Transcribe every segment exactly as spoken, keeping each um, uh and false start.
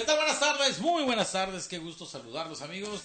tal? Buenas tardes, muy buenas tardes, qué gusto saludarlos, amigos.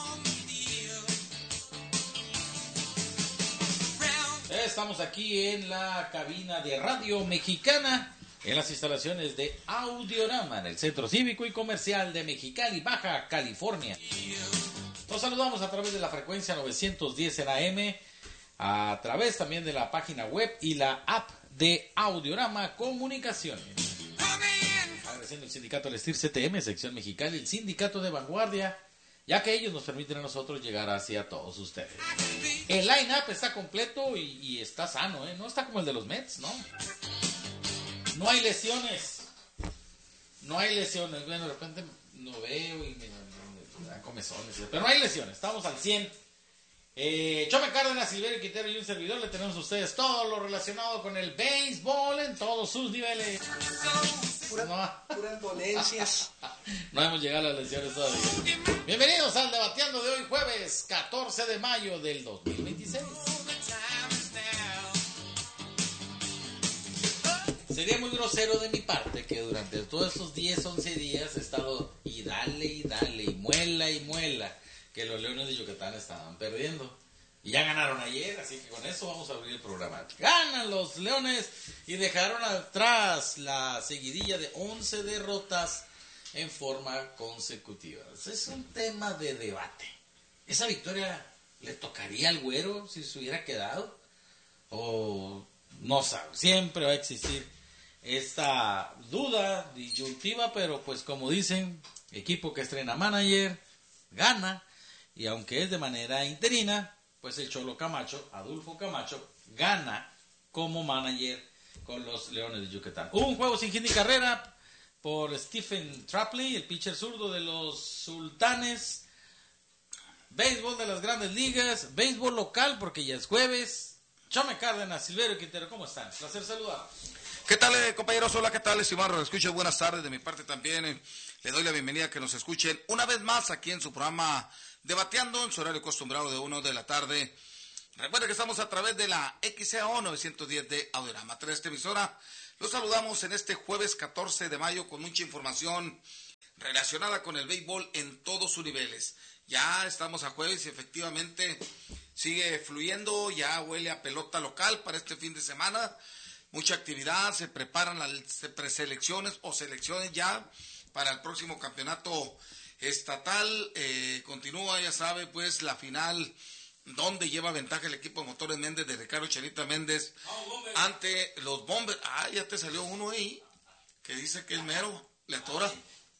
Estamos aquí en la cabina de Radio Mexicana, en las instalaciones de Audiorama, en el Centro Cívico y Comercial de Mexicali, Baja California. Nos saludamos a través de la frecuencia novecientos diez en A M, a través también de la página web y la app de Audiorama Comunicaciones. Agradeciendo el sindicato del Estir C T M, sección Mexicali, el sindicato de vanguardia, ya que ellos nos permiten a nosotros llegar hacia todos ustedes. El line-up está completo y, y está sano, ¿eh? No está como el de los Mets, ¿no? No hay lesiones. No hay lesiones. Bueno, de repente no veo y me, me, me dan comezones. Pero no hay lesiones. Estamos al cien. Eh, Chome Cárdenas, Silverio Quintero y un servidor. Le tenemos a ustedes todo lo relacionado con el béisbol en todos sus niveles. Pura, no. Puras dolencias. No hemos llegado a las lesiones todavía. Bienvenidos al Debateando de hoy, jueves catorce de mayo del dos mil veintiséis. Sería muy grosero de mi parte que durante todos estos diez, once días he estado y dale y dale y muela y muela que los Leones de Yucatán estaban perdiendo. Y ya ganaron ayer, así que con eso vamos a abrir el programa. Ganan los Leones y dejaron atrás la seguidilla de once derrotas en forma consecutiva. Es un tema de debate. ¿Esa victoria le tocaría al Güero si se hubiera quedado? O no sabe, siempre va a existir esta duda disyuntiva, pero pues como dicen, equipo que estrena manager, gana, y aunque es de manera interina, pues el Cholo Camacho, Adolfo Camacho, gana como manager con los Leones de Yucatán. Hubo un juego sin hit ni carrera por Stephen Trapley, el pitcher zurdo de los Sultanes. Béisbol de las Grandes Ligas, béisbol local porque ya es jueves. Chome Cárdenas, Silverio Quintero, ¿cómo están? Placer saludar. ¿Qué tal, eh, compañeros? Hola, ¿qué tal, estimados? Escuchen, buenas tardes. De mi parte también eh, le doy la bienvenida a que nos escuchen una vez más aquí en su programa Debateando, en su horario acostumbrado de una de la tarde. Recuerden que estamos a través de la X C A O novecientos diez de Audiorama. Tras esta emisora, los saludamos en este jueves catorce de mayo con mucha información relacionada con el béisbol en todos sus niveles. Ya estamos a jueves y efectivamente sigue fluyendo, ya huele a pelota local para este fin de semana. Mucha actividad, se preparan las preselecciones o selecciones ya para el próximo campeonato estatal. Eh, continúa, ya sabe, pues la final donde lleva ventaja el equipo de Motores Méndez de Ricardo Chanita Méndez oh, ante los Bombers. Ah, ya te salió uno ahí que dice que el mero le atora.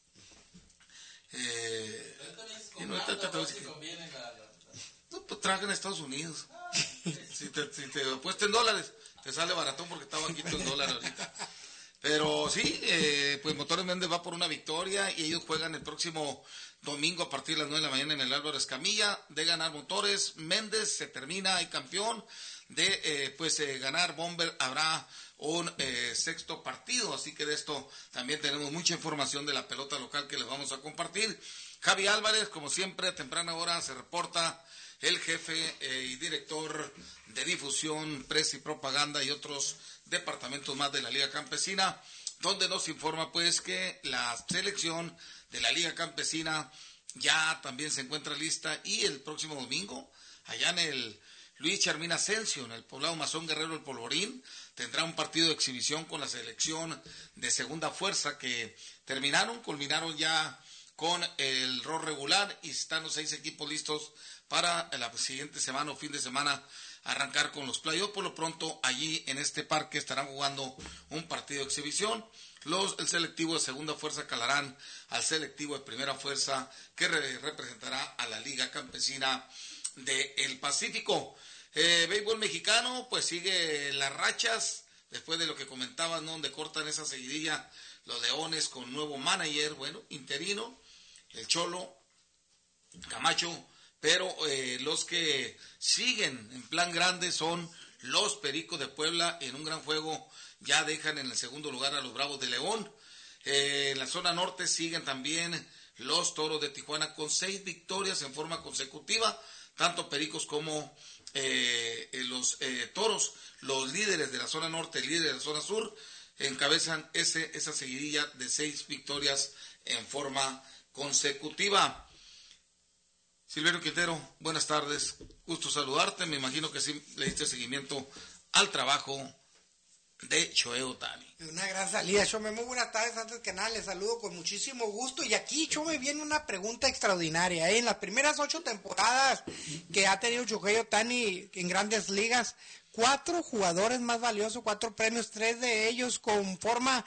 Eh, y no te, te, te, te, no, pues trabaja en Estados Unidos. Si te, si te apuestas en dólares, te sale baratón porque está bajito el dólar ahorita. Pero sí, eh, pues Motores Méndez va por una victoria y ellos juegan el próximo domingo a partir de las nueve de la mañana en el Álvaro Escamilla. De ganar Motores Méndez se termina el campeón. De eh, pues eh, ganar Bomber habrá un eh, sexto partido. Así que de esto también tenemos mucha información de la pelota local que les vamos a compartir. Javi Álvarez, como siempre, a temprana hora se reporta el jefe eh, y director de difusión, prensa y propaganda y otros departamentos más de la Liga Campesina, donde nos informa pues que la selección de la Liga Campesina ya también se encuentra lista y el próximo domingo, allá en el Luis Charmín Asensio, en el poblado Mazón Guerrero El Polvorín, tendrá un partido de exhibición con la selección de segunda fuerza que terminaron, culminaron ya con el rol regular y están los seis equipos listos para la siguiente semana o fin de semana arrancar con los playoffs. Por lo pronto, allí en este parque estarán jugando un partido de exhibición. Los, el selectivo de segunda fuerza calarán al selectivo de primera fuerza que re, representará a la Liga Campesina del Pacífico. Eh, béisbol mexicano, pues sigue las rachas, después de lo que comentaban, ¿no? Donde cortan esa seguidilla los Leones con nuevo manager, bueno, interino, el Cholo Camacho. Pero eh, los que siguen en plan grande son los Pericos de Puebla. En un gran juego ya dejan en el segundo lugar a los Bravos de León. Eh, en la zona norte siguen también los Toros de Tijuana con seis victorias en forma consecutiva. Tanto Pericos como eh, los eh, Toros, los líderes de la zona norte, líderes de la zona sur, encabezan ese, esa seguidilla de seis victorias en forma consecutiva. Silverio Quintero, buenas tardes, gusto saludarte, me imagino que sí le diste seguimiento al trabajo de Shohei Ohtani. Una gran salida, Chome, muy buenas tardes, antes que nada les saludo con muchísimo gusto, y aquí, Chome, viene una pregunta extraordinaria, ¿eh? En las primeras ocho temporadas que ha tenido Shohei Ohtani en Grandes Ligas, cuatro jugadores más valiosos, cuatro premios, tres de ellos con forma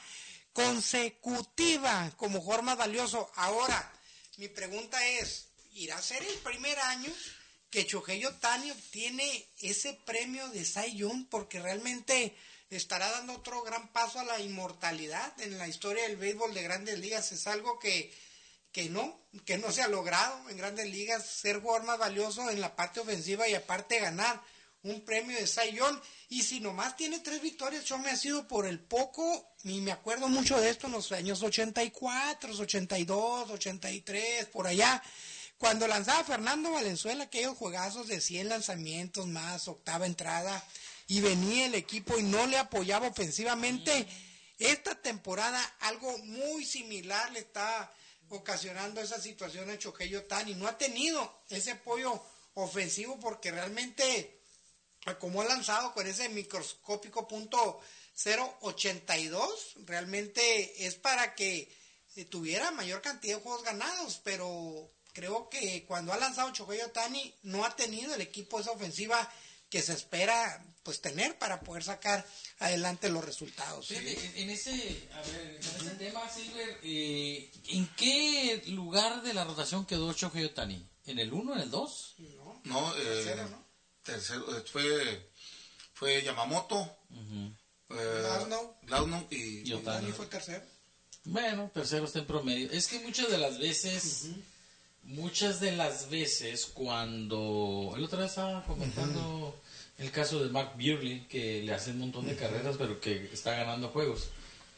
consecutiva como jugador más valioso. Ahora, mi pregunta es, ¿irá a ser el primer año que Shohei Ohtani obtiene ese premio de Cy Young? Porque realmente estará dando otro gran paso a la inmortalidad en la historia del béisbol de Grandes Ligas. Es algo que, que no, que no se ha logrado en Grandes Ligas, ser jugador más valioso en la parte ofensiva y aparte ganar un premio de Cy Young. Y si nomás tiene tres victorias, yo me ha sido por el poco, y me acuerdo mucho de esto en los años ochenta y cuatro, ochenta y dos, ochenta y tres, por allá, cuando lanzaba Fernando Valenzuela aquellos juegazos de cien lanzamientos más, octava entrada, y venía el equipo y no le apoyaba ofensivamente. Esta temporada algo muy similar le está ocasionando esa situación a Shohei Ohtani. No ha tenido ese apoyo ofensivo porque realmente, como ha lanzado con ese microscópico punto cero ochenta y dos, realmente es para que tuviera mayor cantidad de juegos ganados, pero creo que cuando ha lanzado Shohei Ohtani no ha tenido el equipo esa ofensiva que se espera pues tener para poder sacar adelante los resultados. ¿Sí? En, en ese, a ver, en ese tema, Silver, eh, ¿en qué lugar de la rotación quedó Shohei Ohtani? ¿En el uno, en el dos? No, No, eh, tercero, ¿no? tercero, eh, fue, fue Yamamoto, Uh-huh. eh, Glasnow. Glasnow y, Y Ohtani. Ohtani fue tercero. Bueno, tercero está en promedio. Es que muchas de las veces, uh-huh. muchas de las veces cuando... El otro día estaba comentando uh-huh. el caso de Mark Buehrle, que le hace un montón de uh-huh. carreras, pero que está ganando juegos.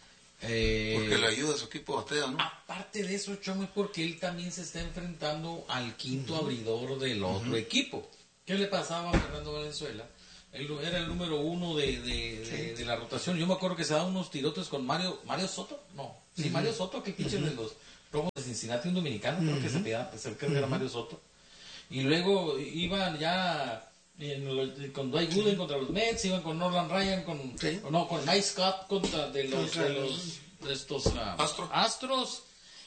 Eh, porque le ayuda a su equipo a batea, ¿no? Aparte de eso, Chome, es porque él también se está enfrentando al quinto uh-huh. abridor del otro uh-huh. equipo. ¿Qué le pasaba a Fernando Valenzuela? Él era el número uno de, de, sí. de, de la rotación. Yo me acuerdo que se daban unos tirotes con Mario Mario Soto. No, sí, uh-huh. Mario Soto, que pitcher uh-huh. de los Rojos de Cincinnati, un dominicano, uh-huh. creo que se pedía, pues, creo que era Mario Soto. Y luego iban ya en, con Dwight Gooden sí. contra los Mets, iban con Nolan Ryan, con sí. no, con Mike Scott contra de los, de los de estos uh, Astro. Astros.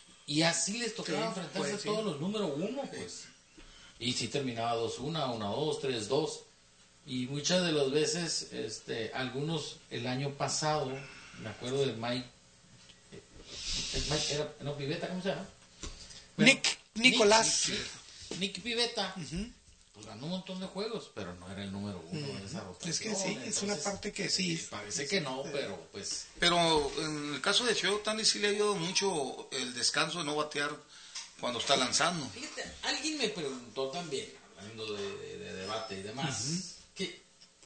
Y así les tocaba sí, enfrentarse pues, a todos sí. los número uno, pues. Sí. Y sí terminaba dos uno, uno dos, tres dos. Y muchas de las veces, este, algunos el año pasado, me acuerdo de Mike, eh, Mike era, no, Pivetta, ¿cómo se llama? Bueno, Nick, Nicolás. Nick, Nick, Nick Pivetta, uh-huh. pues ganó un montón de juegos, pero no era el número uno uh-huh. de esa rotación. Es que sí, entonces, es una parte que sí. Parece que no, pero pues... Pero en el caso de Shohei Ohtani sí le ha ayudado mucho el descanso de no batear cuando está lanzando. Fíjate, alguien me preguntó también, hablando de, de, de debate y demás, uh-huh. que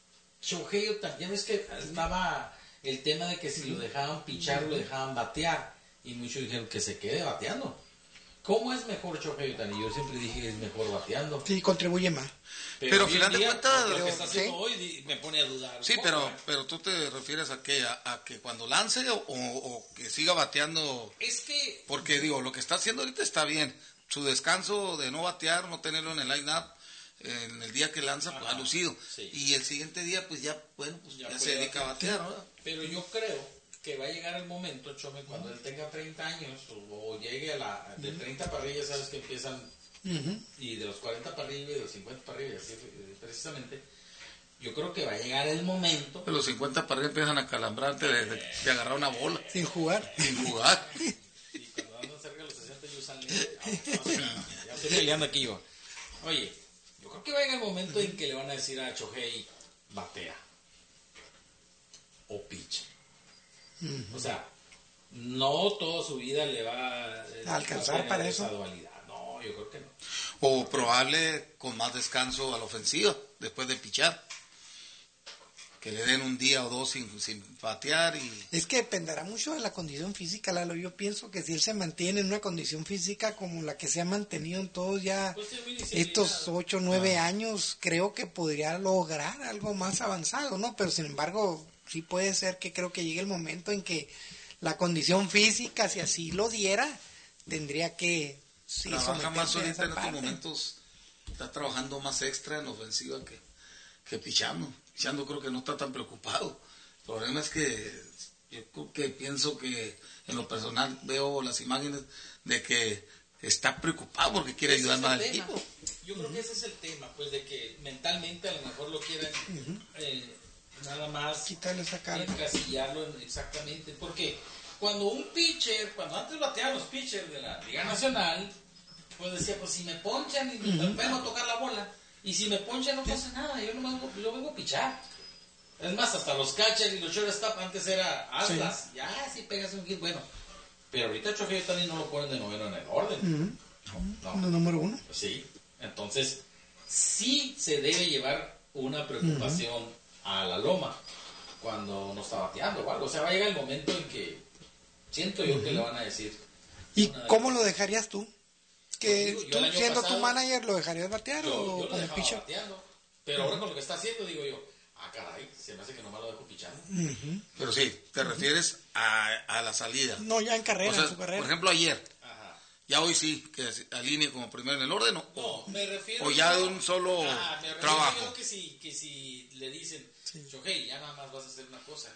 Shohei Ohtani, ya ves que estaba el tema de que si lo dejaban pichar o lo dejaban batear, y muchos dijeron que se quede bateando. ¿Cómo es mejor Shohei Ohtani? Yo siempre dije que es mejor bateando. Sí, contribuye más. Pero, pero al final de cuentas, lo que está haciendo ¿sí? hoy me pone a dudar. Sí, pero, pero tú te refieres a que a, a que cuando lance o, o que siga bateando. Es que porque digo, lo que está haciendo ahorita está bien. Su descanso de no batear, no tenerlo en el line-up, en el día que lanza, pues ha lucido. Sí. Y el siguiente día, pues ya, bueno, pues ya, ya se dedica a batear, ¿verdad? Pero yo creo que va a llegar el momento, Chome, cuando uh-huh. él tenga treinta años o, o llegue a la de treinta para arriba, sabes que empiezan uh-huh. y de los cuarenta para arriba y de los cincuenta para arriba, así precisamente. Yo creo que va a llegar el momento. De los cincuenta para arriba empiezan a calambrarte de, de, de agarrar una bola. Sin jugar. Sin jugar. Y cuando andan cerca de los sesenta yo salí. Ya estoy peleando aquí yo. Oye, yo creo que va a llegar el momento uh-huh. en que le van a decir a Shohei, batea. O pitch. Uh-huh. O sea, no toda su vida le va a alcanzar para eso. Esa dualidad. No, yo creo que no. O probable con más descanso a la ofensiva después de pichar. Que le den un día o dos sin, sin batear. Y... Es que dependerá mucho de la condición física, Lalo. Yo pienso que si él se mantiene en una condición física como la que se ha mantenido en todos ya pues estos ocho o nueve ah. años, creo que podría lograr algo más avanzado, ¿no? Pero sin embargo, sí puede ser que creo que llegue el momento en que la condición física, si así lo diera, tendría que sí, trabaja más ahorita en estos parte. momentos, está trabajando más extra en ofensiva que, que pichando. Pichando creo que no está tan preocupado. El problema es que yo creo que pienso que en lo personal veo las imágenes de que está preocupado porque quiere Ese ayudar es más el al tema. equipo. Yo creo que ese es el tema, pues de que mentalmente a lo mejor lo quieran Ujú. eh, nada más Quitarle esa carga. encasillarlo en- exactamente, porque cuando un pitcher, cuando antes bateaban los pitchers de la Liga Nacional, pues decía, pues si me ponchan y me vengo a tocar la bola, y si me ponchan no pasa nada, yo no vengo, yo vengo a pichar. Es más, hasta los catchers y los shortstop antes era hazlas, ya si pegas un hit, bueno. Pero ahorita Shohei Ohtani no lo ponen de noveno en el orden. Ujú. No, No, no. número uno. Sí, entonces sí se debe llevar una preocupación a la loma cuando no está bateando o algo. O sea, va a llegar el momento en que siento yo que le van a decir. ¿Y una de- cómo lo dejarías tú? Que Pues digo, yo tú el año siendo pasado- tu manager lo dejarías batear Yo, o yo lo como dejaba pitcher. bateando. Pero ahora con lo que está haciendo, digo yo, ah, caray, se me hace que nomás lo dejo pichando. Ujú. Pero sí, te refieres a, a la salida. No, ya en carrera, O sea, en su carrera. por ejemplo, ayer, Ajá. ya hoy sí, que se alinee como primero en el orden, ¿o? No, me refiero. o ya yo- de un solo Ah, me refiero trabajo. yo que si, que si le dicen, Shohei, ya nada más vas a hacer una cosa.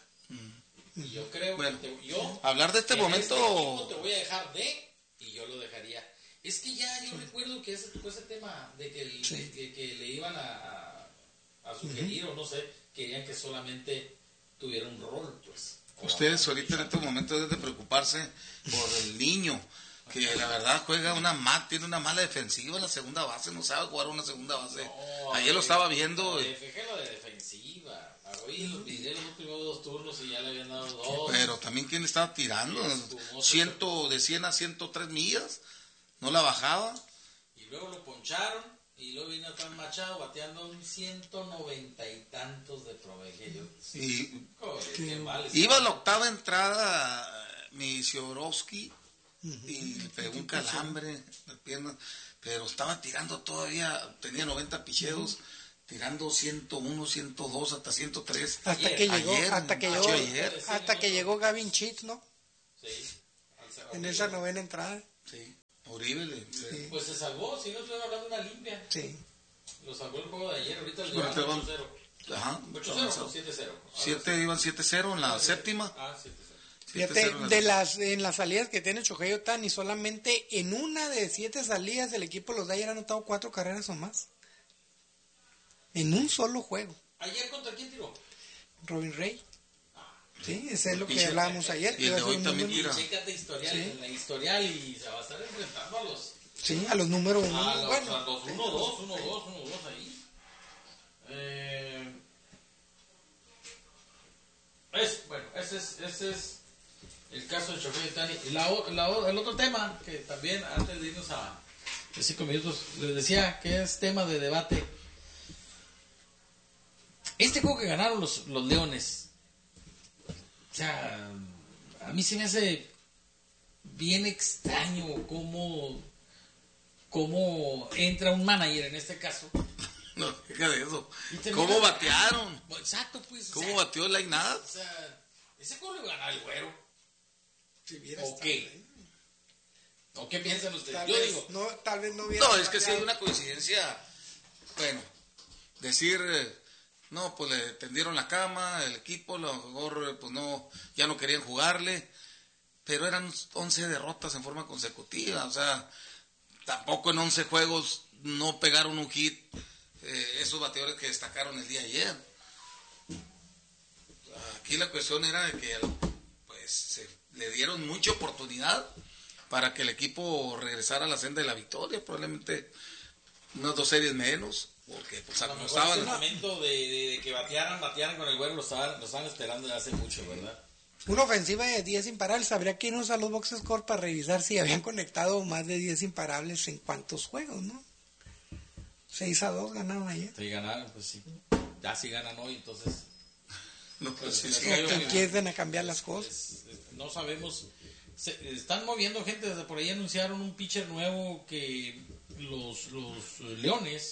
Y yo creo Bueno, que te- yo. hablar de este en momento- equipo te voy a dejar de. Y yo lo dejaría. Es que ya yo recuerdo que ese fue ese tema de que, el- Sí. que, que le iban a, a, a sugerir o no sé, querían que solamente tuviera un rol, pues. Ustedes ahorita en estos momentos deben de preocuparse por el niño, que la verdad juega una ma- tiene una mala defensiva en la segunda base, no sabe jugar una segunda base. No, Ayer lo eh, estaba viendo, eh, Fíjate lo de defensiva. Hoy los miré los primeros dos turnos y ya le habían dado dos. pero también quién le estaba tirando, Estuvo- ciento de cien a ciento tres millas, no la bajaba. Y luego lo poncharon y luego vino Tan Machado bateando un ciento noventa y tantos de promedio. Y Joder, qué mal está. iba a la octava entrada mi Siorovsky y le pegó un calambre en la pierna, pero estaba tirando todavía, tenía noventa picheos, tirando ciento uno, ciento dos, hasta ciento tres. Hasta Ayer, que llegó, ayer, hasta que ayer, llegó, ayer. hasta que llegó Gavin Chitz, ¿no? Sí, al cerrar. En esa novena entrada. Sí, horrible. le- Sí. Pues se salvó, si no estuvieron hablando de una limpia. Sí. Lo salvó el juego de ayer, ahorita le Pero llevan te van- ocho cero. Ajá, ocho cero o siete cero. siete, iban siete cero en la séptima. Ah, siete cero. siete Fíjate, cero en la de séptima. las, en las salidas que tiene Shohei Ohtani, solamente en una de siete salidas el equipo de los Dodgers ha anotado cuatro carreras o más. En un solo juego. ¿Ayer contra quién tiró? Robin Ray. Sí, ese es lo que Pitcher. hablábamos ayer. Y el iba a de ser hoy un también número- tira. Chécate historial, Sí. en la historial y se va a estar enfrentando a los Sí, a los números uno. a los, bueno, a los uno dos, uno dos, uno dos ahí. Eh, es, bueno, ese es, ese es el caso de Shohei Ohtani. Y la, o- la o- el otro tema que también antes de irnos a de cinco minutos les decía que es tema de debate. Este juego que ganaron los, los Leones, o sea, a mí se me hace bien extraño cómo, cómo entra un manager en este caso. No, deja de eso. Y termina- ¿Cómo batearon? Exacto, pues. o ¿Cómo sea, batió el line-out? O sea, ese juego lo iba a ganar el güero. si hubiera ¿O estado qué? ahí. ¿O qué piensan ustedes? Tal Yo vez, digo, no, tal vez no hubiera No, es que sí hay bateado. una coincidencia. Bueno, decir, eh, no, pues le tendieron la cama, el equipo, a lo mejor, eh, pues no, ya no querían jugarle, pero eran once derrotas en forma consecutiva, o sea, tampoco en once juegos no pegaron un hit eh, esos bateadores que destacaron el día de ayer. Aquí la cuestión era de que pues se le dieron mucha oportunidad para que el equipo regresara a la senda de la victoria, probablemente unas dos series menos, porque pues a lo como mejor estaban, ese momento de, de- de que batearan, batearan con el güero lo estaban, lo estaban esperando desde hace mucho, ¿verdad? Una ofensiva de diez imparables. Habría que irnos a los box score para revisar si habían conectado más de diez imparables en cuántos juegos, ¿no? seis a dos ganaron ayer. Sí, ganaron, pues sí. Ya sí ganan hoy, entonces no, pues, sí, Pues, sí. sí. O que empiecen a cambiar las cosas. es- es- no sabemos. Se, están moviendo gente, desde por ahí anunciaron un pitcher nuevo que los, los eh, Leones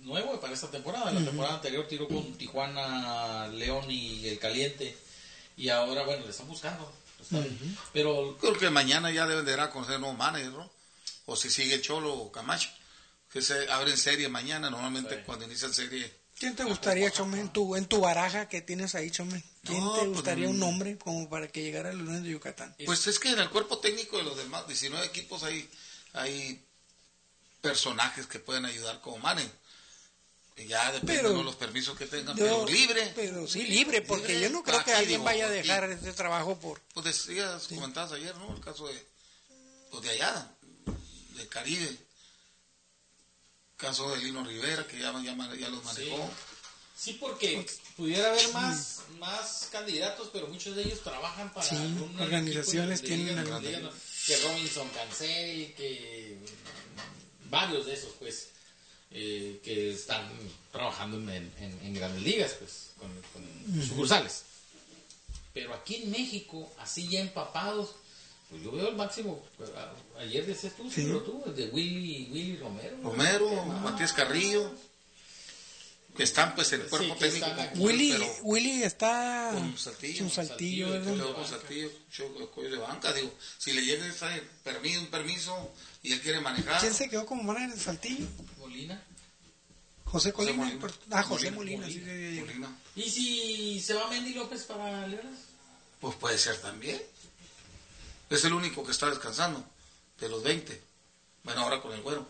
nuevo para esta temporada. La uh-huh. temporada anterior tiró con Tijuana, León y el Caliente. Y ahora, bueno, le están buscando. Está uh-huh. Pero creo que mañana ya deben de dar a conocer nuevo manager, ¿no? O si sigue Cholo o Camacho. Que se abren serie mañana. Normalmente sí. Cuando inician serie. ¿Quién te gustaría, Chomé, en tu, en tu baraja que tienes ahí, Chomé? ¿Quién no, te gustaría pues, un nombre como para que llegara al Leones de Yucatán? Pues es que en el cuerpo técnico de los demás diecinueve equipos hay, hay personajes que pueden ayudar como manager. Y ya depende pero, de los permisos que tengan, yo, pero libre. Pero sí, libre, porque libre, yo no creo que alguien digo, vaya a dejar aquí, este trabajo por... Pues decías, sí. comentabas ayer, ¿no? El caso de, pues de allá, del Caribe. Caso de Lino Rivera, que ya, ya, ya los manejó. Sí, sí porque pues, pudiera haber más, sí. más candidatos, pero muchos de ellos trabajan para sí, organizaciones de tienen liga, liga, ¿no? Que Robinson Cancel, que varios de esos, pues, eh, que están trabajando en, en, en grandes ligas, pues, con, con uh-huh. sucursales. Pero aquí en México, así ya empapados, pues yo veo el máximo, ayer decías tú, sí. pero tú, el de Willy, Willy Romero. Romero, ah. Matías Carrillo, que están pues en el cuerpo sí, técnico. Aquí, Willy, pero Willy está con Saltillo, un Saltillo, Saltillo, con Saltillo, Saltillo de banca, digo, si le llega ese permiso, un permiso y él quiere manejar. ¿Quién se quedó como manager de Saltillo? Molina. José Colina. José Molina. Ah, José Molina. Molina, Molina. Sí, Molina. ¿Y si se va Mendy López para Leones? Pues puede ser también. Es el único que está descansando, de los veinte. Bueno, ahora con el Güero.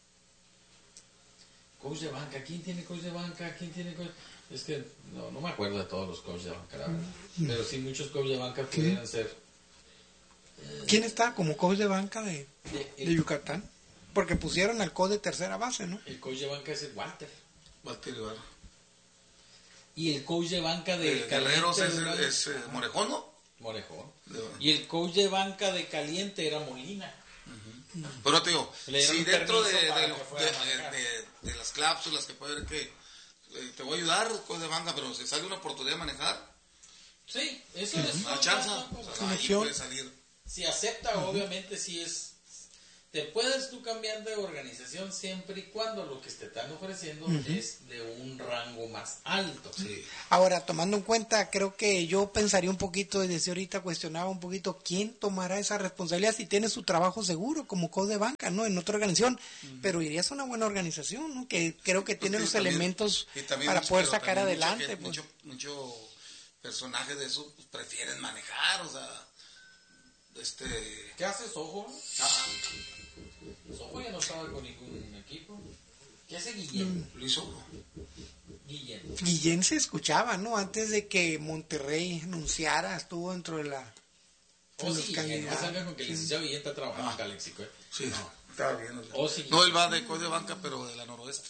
Coach de banca, ¿quién tiene coach de banca? ¿Quién tiene coach? Es que no, no me acuerdo de todos los coaches de banca, la verdad. Pero sí, muchos coaches de banca ¿Qué? pudieran ser. ¿Quién está como coach de banca de, de, el, de Yucatán? Porque pusieron al coach de tercera base, ¿no? El coach de banca es el Walter. Walter Ibarra. Y el coach de banca de el Guerreros es, es, es eh, Morejón, ¿no? Morejón. Y el coach de banca de Caliente era Molina. Uh-huh. Pero te digo, si dentro de, de, de, de, de las cláusulas que puede haber que eh, te voy a ayudar, coach de banca, pero si sale una oportunidad de manejar, sí, eso uh-huh. es una chance, o sea, ahí puede salir. Si acepta, uh-huh. obviamente, si es. Te puedes tú cambiar de organización siempre y cuando lo que te están ofreciendo uh-huh. es de un rango más alto. Sí. Ahora, tomando en cuenta, creo que yo pensaría un poquito, desde ahorita cuestionaba un poquito, ¿quién tomará esa responsabilidad si tiene su trabajo seguro como coach de banca, ¿no? En otra organización, uh-huh. pero irías a una buena organización, ¿no? Que creo que tiene pues los también, elementos para mucho, poder sacar adelante. Mucho, pues. mucho, mucho personajes de eso pues, prefieren manejar, o sea, este... ¿Qué haces, Ojo? Ah, Sojo ya no estaba con ningún equipo. ¿Qué hace Guillén? Mm. Luis Sojo. Guillén. Guillén se escuchaba, ¿no? Antes de que Monterrey anunciara, estuvo dentro de la... De oh, sí, no salga con que el licenciado Guillén está trabajando en Calexico, ¿eh? Sí, no, estaba viendo. Oh, sí. No, él va de coach de banca, pero de la noroeste.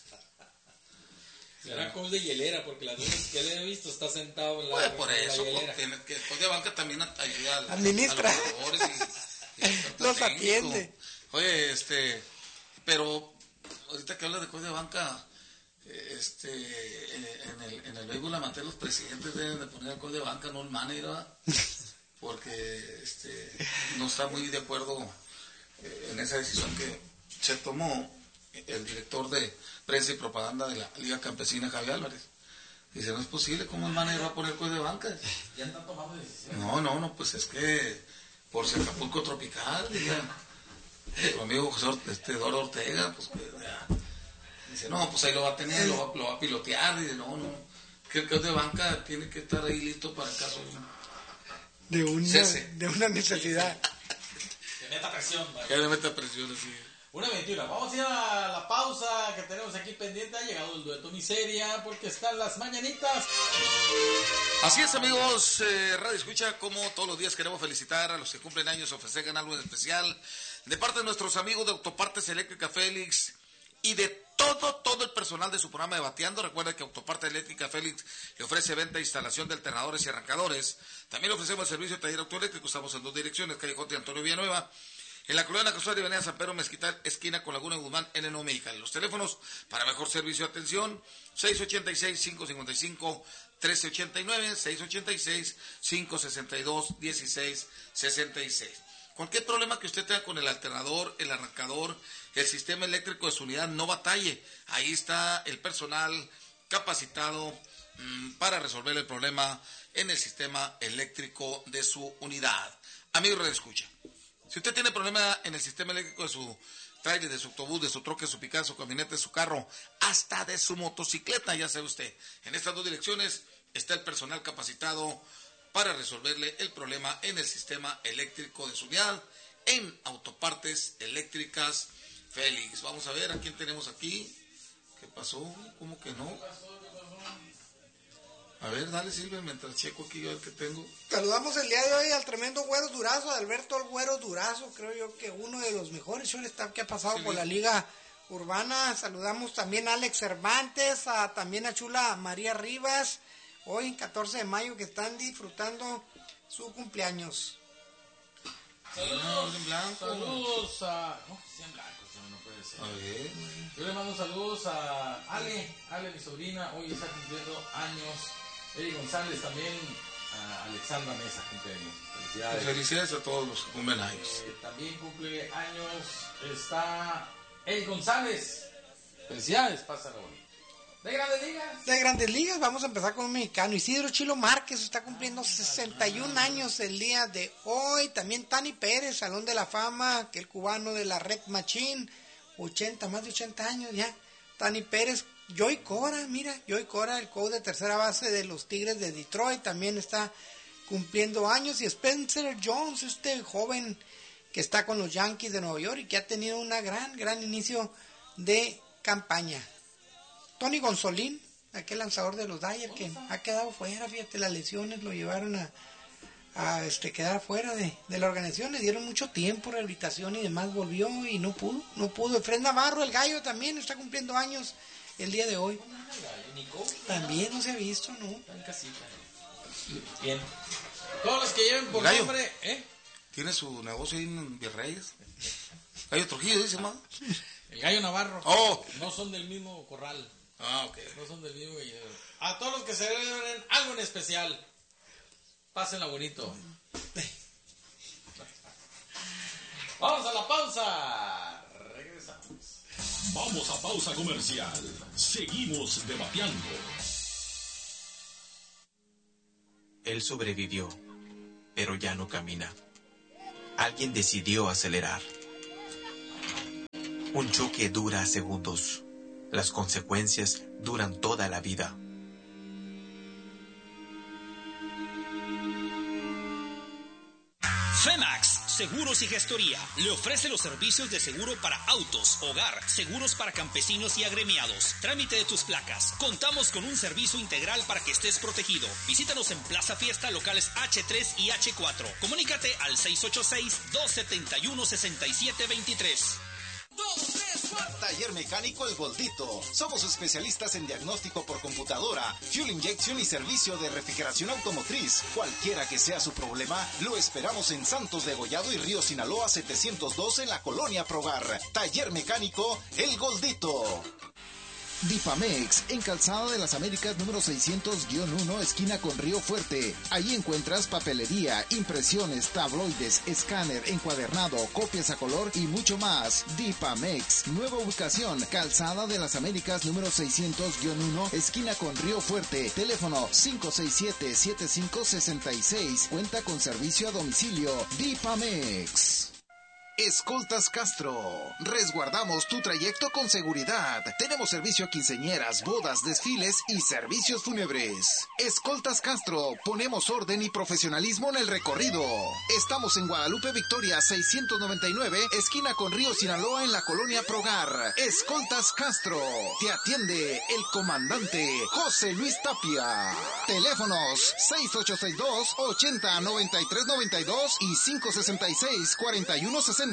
Será coach de hielera, porque las veces que le he visto está sentado en la, pues por en eso, la hielera. Tiene que el coach de banca también ayuda a, administra. a los jugadores y, y los atiende. Oye, este, pero ahorita que hablas de coach de banca, este, en el, en el béisbol amateur los presidentes deben de poner al coach de banca, no el manager, ¿verdad? Porque este, no está muy de acuerdo en esa decisión que se tomó el director de prensa y propaganda de la Liga Campesina, Javier Álvarez. Dice, no es posible, ¿cómo el manager va a poner coach de banca? Ya están tomando decisiones. No, no, no, pues es que por si Acapulco Tropical, diga. Tu amigo José este, Eduardo Ortega, pues ya, dice, no, pues ahí lo va a tener, lo va, lo va a pilotear, dice, no, no, que el coach de banca tiene que estar ahí listo para el caso de una, de una necesidad. Que meta presión, ¿vale? Que le meta presión, así. Una veintiuno, vamos a ir a la pausa que tenemos aquí pendiente, ha llegado el dueto miseria, porque están las mañanitas. Así es, amigos, eh, Radio Escucha, como todos los días queremos felicitar a los que cumplen años o festejan algo en especial, de parte de nuestros amigos de Autopartes Eléctrica Félix y de todo, todo el personal de su programa de Bateando. Recuerda que Autopartes Eléctrica Félix le ofrece venta e instalación de alternadores y arrancadores. También le ofrecemos el servicio de taller autoeléctrico. Estamos en dos direcciones, calle J. Antonio Villanueva, en la colonia Casual de Avenida San Pedro Mezquital, esquina con Laguna Guzmán, en el Nuevo Mexicali. Los teléfonos para mejor servicio de atención, seis ochenta y seis, cinco cincuenta y cinco, trece ochenta y nueve, seis ochenta y seis, cinco sesenta y dos, dieciséis sesenta y seis. Cualquier problema que usted tenga con el alternador, el arrancador, el sistema eléctrico de su unidad, no batalle. Ahí está el personal capacitado mmm, para resolver el problema en el sistema eléctrico de su unidad. Amigo Radio Escucha, si usted tiene problema en el sistema eléctrico de su trailer, de su autobús, de su troque, de su pickup, de su camioneta, de su carro, hasta de su motocicleta, ya sabe usted, en estas dos direcciones está el personal capacitado para resolverle el problema en el sistema eléctrico de su unidad en Autopartes Eléctricas Félix. Vamos a ver a quién tenemos aquí. ¿Qué pasó? ¿Cómo que no? A ver, dale, Silvia, mientras checo aquí yo el que tengo. Saludamos el día de hoy al tremendo Güero Durazo, a Alberto el Güero Durazo, creo yo que uno de los mejores shortstop que ha pasado sí, por la Liga Urbana. Saludamos también a Alex Cervantes, a, también a Chula María Rivas, hoy catorce de mayo, que están disfrutando su cumpleaños. Saludos, en blanco. Saludos a... No, sí, en blanco, no puede ser. A ver. Yo le mando saludos a Ale, Ale, mi sobrina, hoy está cumpliendo años. Eri González también, a Alexandra Mesa cumpleaños. Felicidades. Felicidades a todos los que cumplen años. Eh, también cumple años, está Eri González. Felicidades, pásalo bonito. ¿De Grandes Ligas? De Grandes Ligas, vamos a empezar con un mexicano. Isidro Chilo Márquez está cumpliendo sesenta y un años el día de hoy. También Tani Pérez, Salón de la Fama, que el cubano de la Red Machine, ochenta, más de ochenta años ya. Tani Pérez, Joey Cora, mira, Joey Cora, el coach de tercera base de los Tigres de Detroit, también está cumpliendo años. Y Spencer Jones, este joven que está con los Yankees de Nueva York y que ha tenido una gran, gran inicio de campaña. Tony Gonzolín, aquel lanzador de los Dodgers que ha quedado fuera, fíjate, las lesiones lo llevaron a, a este, quedar fuera de, de la organización, le dieron mucho tiempo, rehabilitación y demás, volvió y no pudo, no pudo. Fred Navarro, el gallo, también está cumpliendo años el día de hoy. También no se ha visto, ¿no? Bien. Todos los que lleven por gallo, nombre, ¿eh? ¿Tiene su negocio ahí en Virreyes? Gallo Trujillo, dice, más. El Gallo Navarro. Oh. No son del mismo corral. Ah, ok. No son del mismo gallinero. A todos los que se celebren algo en especial, pásenla bonito. Vamos a la pausa. Regresamos. Vamos a pausa comercial. Seguimos debatiendo. Él sobrevivió, pero ya no camina. Alguien decidió acelerar. Un choque dura segundos. Las consecuencias duran toda la vida. Femax, Seguros y Gestoría, le ofrece los servicios de seguro para autos, hogar, seguros para campesinos y agremiados, trámite de tus placas. Contamos con un servicio integral para que estés protegido. Visítanos en Plaza Fiesta, locales hache tres y hache cuatro. Comunícate al seis ocho seis, dos siete uno, seis siete dos tres. Taller Mecánico El Goldito. Somos especialistas en diagnóstico por computadora, fuel injection y servicio de refrigeración automotriz. Cualquiera que sea su problema, lo esperamos en Santos de Gollado y Río Sinaloa setecientos dos en la Colonia Progar. Taller Mecánico El Goldito. Dipamex, en Calzada de las Américas número seiscientos uno, esquina con Río Fuerte. Ahí encuentras papelería, impresiones, tabloides, escáner, encuadernado, copias a color y mucho más. Dipamex, nueva ubicación, Calzada de las Américas número seiscientos uno, esquina con Río Fuerte. Teléfono cinco seis siete, siete cinco seis seis. Cuenta con servicio a domicilio. Dipamex. Escoltas Castro. Resguardamos tu trayecto con seguridad. Tenemos servicio a quinceañeras, bodas, desfiles y servicios fúnebres. Escoltas Castro. Ponemos orden y profesionalismo en el recorrido. Estamos en Guadalupe Victoria seiscientos noventa y nueve, esquina con Río Sinaloa en la Colonia Progar. Escoltas Castro. Te atiende el comandante José Luis Tapia. Teléfonos seis ocho seis dos, ochenta, noventa y tres noventa y dos y cinco sesenta y seis, cuarenta y uno sesenta.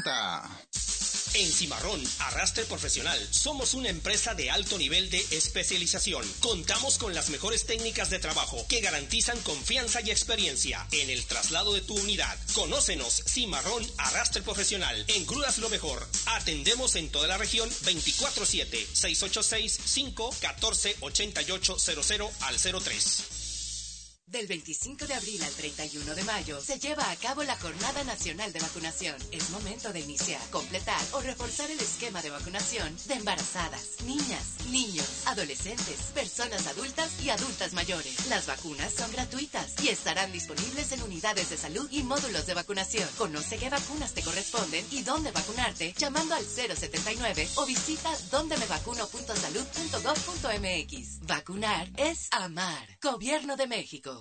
En Cimarrón Arrastre Profesional somos una empresa de alto nivel de especialización. Contamos con las mejores técnicas de trabajo que garantizan confianza y experiencia en el traslado de tu unidad. Conócenos, Cimarrón Arrastre Profesional. En Grúas lo mejor. Atendemos en toda la región veinticuatro siete, seis ocho seis, cinco uno cuatro, ocho ocho cero cero al cero tres. Del veinticinco de abril al treinta y uno de mayo se lleva a cabo la Jornada Nacional de Vacunación. Es momento de iniciar, completar o reforzar el esquema de vacunación de embarazadas, niñas, niños, adolescentes, personas adultas y adultas mayores. Las vacunas son gratuitas y estarán disponibles en unidades de salud y módulos de vacunación. Conoce qué vacunas te corresponden y dónde vacunarte llamando al cero setenta y nueve o visita donde me vacuno punto salud punto gov punto mx. Vacunar es amar. Gobierno de México.